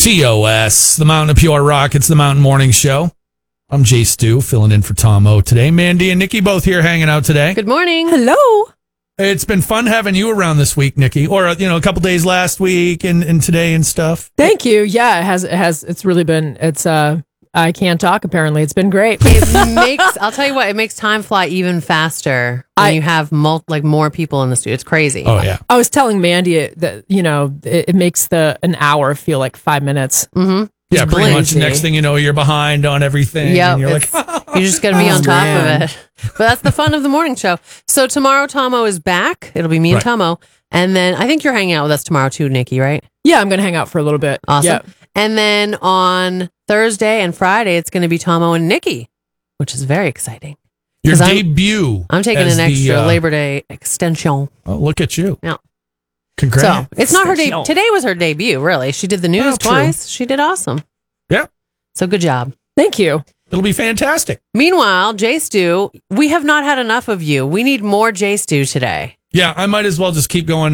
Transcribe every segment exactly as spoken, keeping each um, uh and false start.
T O S, the Mountain of Pure Rock. It's the Mountain Morning Show. I'm Jay Stu, filling in for Tom O today. Mandy and Nikki both here hanging out today. Good morning. Hello. It's been fun having you around this week, Nikki, or, you know, a couple days last week and, and today and stuff. Thank you. Yeah, it has, it has, it's really been, it's, uh, I can't talk apparently. It's been great. It makes, I'll tell you what, it makes time fly even faster when I- you have mul- like more people in the studio. It's crazy. Oh, yeah. I was telling Mandy that, you know, it, it makes the, an hour feel like five minutes. Mm-hmm. Yeah, It's pretty much. crazy. Next thing you know, you're behind on everything. Yep, and you're like, it's- you're just going to be Oh, on top man. of it. But that's the fun of the morning show. So tomorrow, Tomo is back. It'll be me and Right. Tomo. And then I think you're hanging out with us tomorrow too, Nikki, right? Yeah, I'm going to hang out for a little bit. Awesome. Yeah. And then on Thursday and Friday, it's going to be Tomo and Nikki, which is very exciting. your 'Cause I'm- debut. I'm taking as an the, extra uh, Labor Day extension. Oh, look at you. Yeah. Congrats. So it's not her Extension. debut. Today was her debut, really. She did the news Oh, true. twice. She did awesome. Yeah. So good job. Thank you. It'll be fantastic. Meanwhile, J Stu, we have not had enough of you. We need more J Stu today. Yeah, I might as well just keep going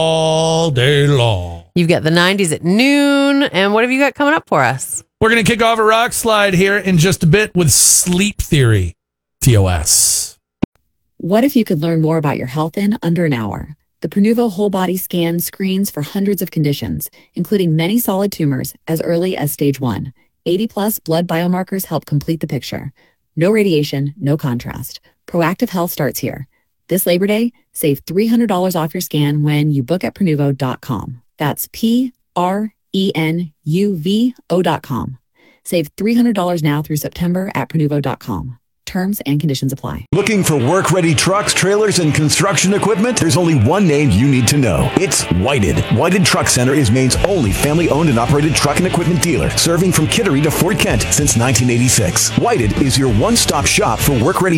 all day long. You've got the nineties at noon. And what have you got coming up for us? We're going to kick off a rock slide here in just a bit with Sleep Theory, T O S. What if you could learn more about your health in under an hour? The Pronuvo whole body scan screens for hundreds of conditions, including many solid tumors as early as stage one. eighty plus blood biomarkers help complete the picture. No radiation, no contrast. Proactive health starts here. This Labor Day, save three hundred dollars off your scan when you book at Pronuvo dot com. That's P R E N U V O dot com. Save three hundred dollars now through September at Pronuvo dot com. Terms and conditions apply. Looking for work-ready trucks, trailers, and construction equipment? There's only one name you need to know. It's Whited. Whited Truck Center is Maine's only family-owned and operated truck and equipment dealer, serving from Kittery to Fort Kent since nineteen eighty-six. Whited is your one-stop shop for work-ready